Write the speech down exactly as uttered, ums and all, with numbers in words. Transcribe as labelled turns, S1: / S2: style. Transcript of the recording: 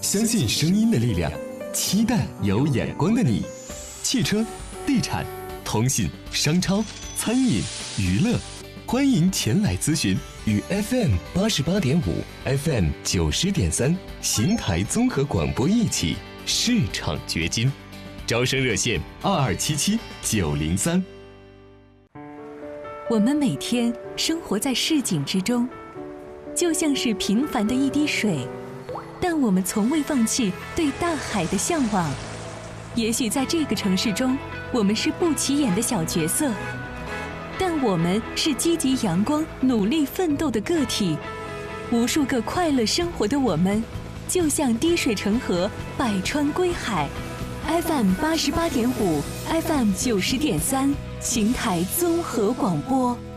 S1: 相信声音的力量，期待有眼光的你。汽车、地产、通信、商超、餐饮、娱乐，欢迎前来咨询。与 F M 八十八点五、F M 九十点三邢台综合广播一起市场掘金。招生热线二二七七九零三。
S2: 我们每天生活在市井之中，就像是平凡的一滴水，但我们从未放弃对大海的向往。也许在这个城市中，我们是不起眼的小角色，但我们是积极阳光、努力奋斗的个体。无数个快乐生活的我们，就像滴水成河，百川归海。F M 八十八点五 ，F M 九十点三，邢台综合广播。